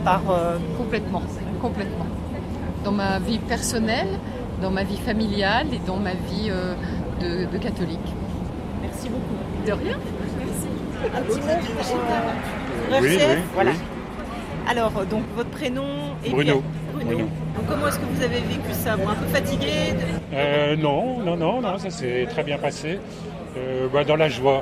part. Complètement. Dans ma vie personnelle, dans ma vie familiale et dans ma vie de catholique. Merci beaucoup. De rien. Un petit mot pour Oui, RCF, oui, voilà. oui. Alors, donc votre prénom et Bruno. puis- Bruno. Donc, comment est-ce que vous avez vécu ça? Vous un peu fatigué Non, ça s'est très bien passé. Dans la joie,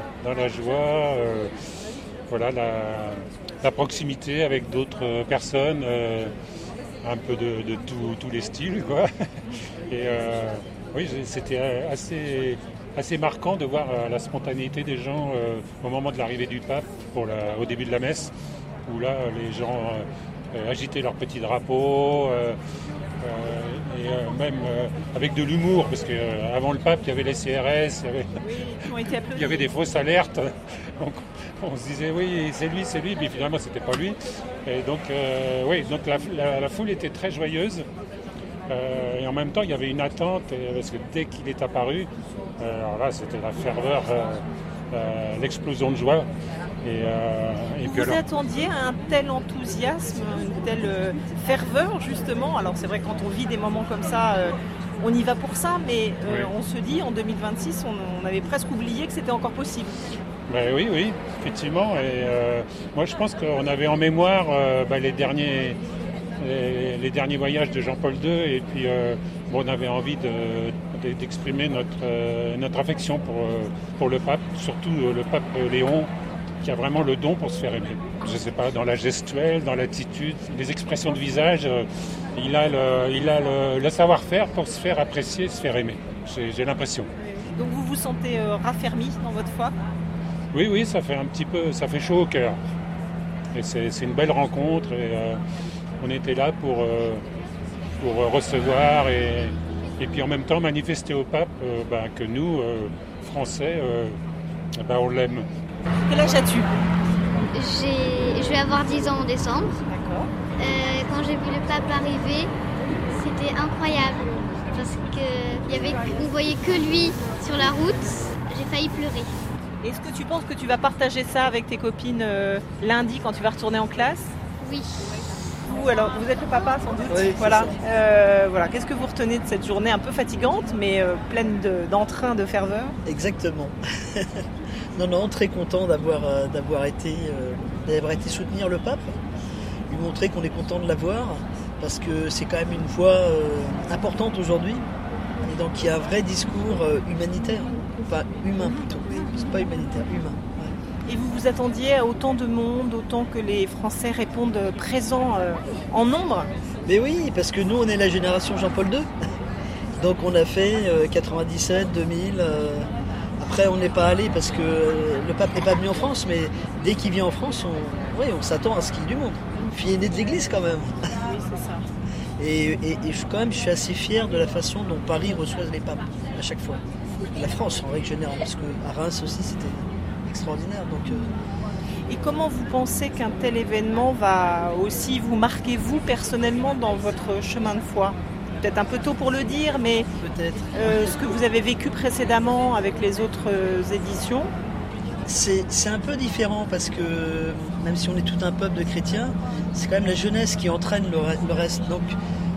voilà, la proximité avec d'autres personnes, un peu de tous les styles, quoi. Et oui, c'était assez marquant de voir la spontanéité des gens au moment de l'arrivée du pape, au début de la messe, où là, les gens agitaient leurs petits drapeaux, et même avec de l'humour, parce qu'avant le pape, il y avait les CRS, il y avait des fausses alertes. Donc, on se disait, oui, c'est lui, mais finalement, c'était pas lui. Et donc, donc la foule était très joyeuse. Et en même temps, il y avait une attente, parce que dès qu'il est apparu, alors là, c'était la ferveur, l'explosion de joie. Et Vous attendiez à un tel enthousiasme, une telle ferveur, justement? Alors, c'est vrai que quand on vit des moments comme ça, on y va pour ça, mais on se dit, en 2026, on avait presque oublié que c'était encore possible. Oui, effectivement. Et moi, je pense qu'on avait en mémoire les derniers voyages de Jean-Paul II, et puis on avait envie d'exprimer notre affection pour le pape, surtout le pape Léon, qui a vraiment le don pour se faire aimer. Je ne sais pas, dans la gestuelle, dans l'attitude, les expressions de visage, il a le savoir-faire pour se faire apprécier, se faire aimer. J'ai l'impression. Donc vous vous sentez raffermi dans votre foi? Oui, ça fait chaud au cœur. Et c'est une belle rencontre, et on était là pour recevoir et puis en même temps manifester au pape que nous, Français, on l'aime. Quel âge as-tu? Je vais avoir 10 ans en décembre. D'accord. Quand j'ai vu le pape arriver, c'était incroyable. Parce qu'on voyait que lui sur la route. J'ai failli pleurer. Est-ce que tu penses que tu vas partager ça avec tes copines lundi quand tu vas retourner en classe? Oui. Vous êtes le papa sans doute. Oui, voilà. Qu'est-ce que vous retenez de cette journée un peu fatigante mais pleine d'entrain, de ferveur? Exactement. Non, très content d'avoir été soutenir le pape, lui montrer qu'on est content de l'avoir, parce que c'est quand même une voix importante aujourd'hui, et donc il y a un vrai discours humanitaire, enfin humain plutôt, c'est pas humanitaire, humain. Ouais. Et vous vous attendiez à autant de monde, autant que les Français répondent présents en nombre? Mais oui, parce que nous on est la génération Jean-Paul II, donc on a fait 97, 2000... Après, on n'est pas allé parce que le pape n'est pas venu en France, mais dès qu'il vient en France, on s'attend à ce qu'il y ait du monde. Fille aînée de l'église quand même. Oui, c'est ça. Et je suis assez fier de la façon dont Paris reçoit les papes à chaque fois. La France en règle générale, parce qu'à Reims aussi c'était extraordinaire. Et comment vous pensez qu'un tel événement va aussi vous marquer vous personnellement dans votre chemin de foi? Peut-être un peu tôt pour le dire, mais peut-être. Ce que vous avez vécu précédemment avec les autres éditions? C'est un peu différent parce que même si on est tout un peuple de chrétiens, c'est quand même la jeunesse qui entraîne le reste. Donc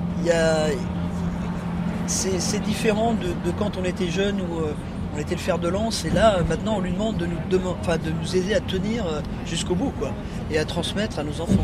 c'est différent de quand on était jeune où on était le fer de lance, et là maintenant on lui demande de nous aider à tenir jusqu'au bout, quoi, et à transmettre à nos enfants.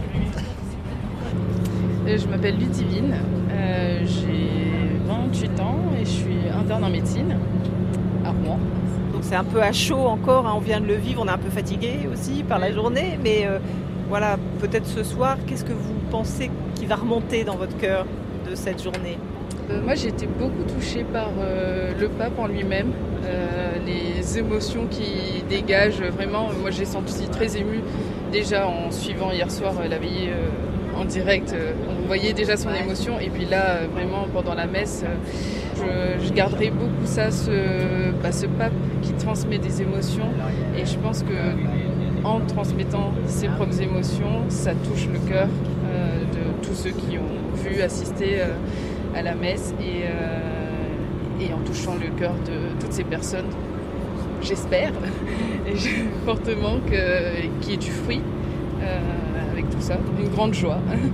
Je m'appelle Ludivine, j'ai 28 ans et je suis interne en médecine à Rouen. Donc c'est un peu à chaud encore, on vient de le vivre, on est un peu fatigué aussi par la journée, mais peut-être ce soir, qu'est-ce que vous pensez qui va remonter dans votre cœur de cette journée? Moi j'ai été beaucoup touchée par le pape en lui-même, les émotions qu'il dégage, vraiment, moi j'ai senti très émue déjà en suivant hier soir la veillée en direct, on voyait déjà son émotion, et puis là vraiment pendant la messe je garderai beaucoup ça, ce pape qui transmet des émotions, et je pense que en transmettant ses propres émotions, ça touche le cœur de tous ceux qui ont vu assister à la messe, et en touchant le cœur de toutes ces personnes, j'espère et fortement qu'il y ait du fruit avec tout ça, une grande joie.